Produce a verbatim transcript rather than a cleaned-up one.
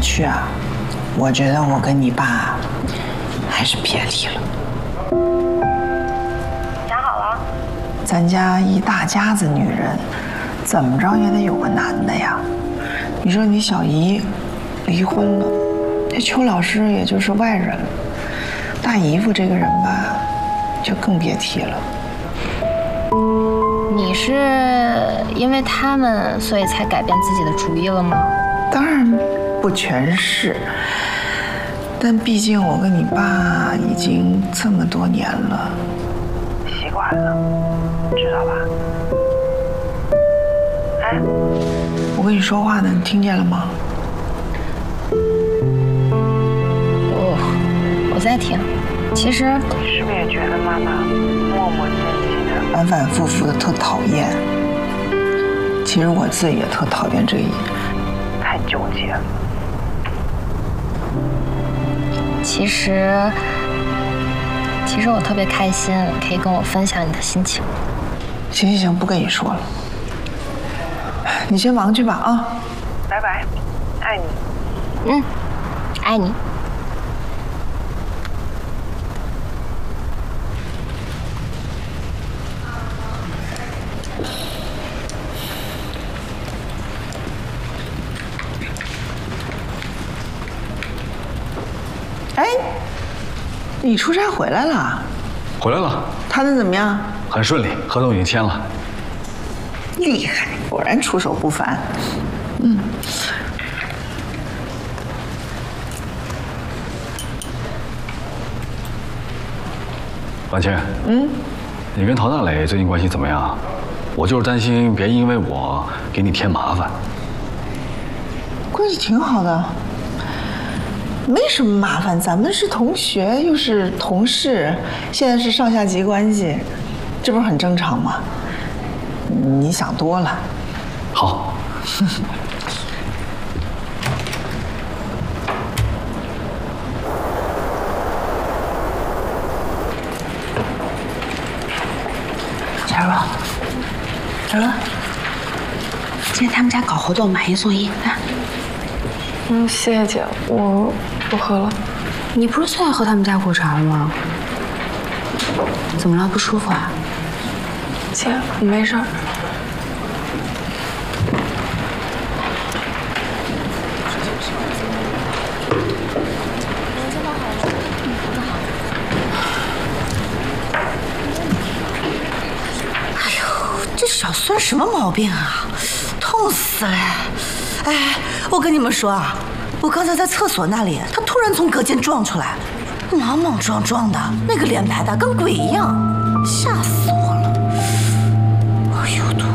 去啊，我觉得我跟你爸还是别离了。 想好了？ 咱家一大家子女人，怎么着也得有个男的呀。你说你小姨离婚了，这邱老师也就是外人了，大姨夫这个人吧，就更别提了。 你是因为他们所以才改变自己的主意了吗？ 当然不全是，但毕竟我跟你爸已经这么多年了，习惯了，知道吧？哎，我跟你说话呢，你听见了吗？ 我我在听。其实你是不是也觉得妈妈磨磨唧唧的、反反复复的特讨厌？其实我自己也特讨厌这一，太纠结了。 其实，其实我特别开心，可以跟我分享你的心情。 行行行，不跟你说了，你先忙去吧啊！拜拜，爱你。 嗯，爱你。 哎，你出差回来了？ 回来了。 谈得怎么样？ 很顺利，合同已经签了。 厉害，果然出手不凡。嗯。 婉倩，嗯，你跟陶大磊最近关系怎么样？我就是担心别因为我给你添麻烦。 关系挺好的。没什么麻烦，咱们是同学，又是同事，现在是上下级关系，这不是很正常吗？你想多了。 好。 小若，小若，今天他们家搞活动，买一送一，来。 嗯，谢谢姐，我不喝了。 你不是最爱喝他们家果茶了吗？怎么了？不舒服啊？ 姐，我没事儿。 哎呦，这小孙什么毛病啊？痛死了！哎，我跟你们说啊，我刚才在厕所那里，他突然从隔间撞出来，莽莽撞撞的，那个脸白的跟鬼一样，吓死我了！哎呦，痛！